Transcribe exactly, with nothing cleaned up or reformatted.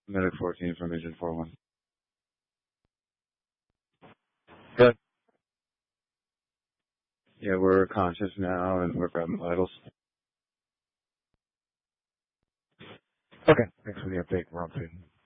Medic fourteen from Agent four one. Good. Yeah, we're conscious now and we're grabbing vitals. Okay. Thanks for the update. We're on scene.